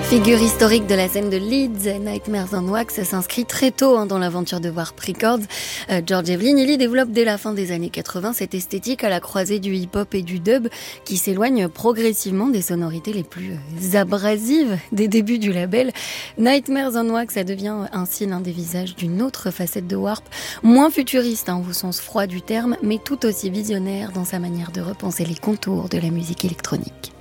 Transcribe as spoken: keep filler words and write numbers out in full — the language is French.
Figure historique de la scène de Leeds, Nightmares on Wax s'inscrit très tôt hein, dans l'aventure de Warp Records. Euh, George Evelyn Illy développe dès la fin des années quatre-vingts cette esthétique à la croisée du hip-hop et du dub qui s'éloigne progressivement des sonorités les plus euh, abrasives des débuts du label. Nightmares on Wax ça devient ainsi l'un des visages d'une autre facette de Warp, moins futuriste hein, au sens froid du terme, mais tout aussi visionnaire dans sa manière de repenser les contours de la musique électronique.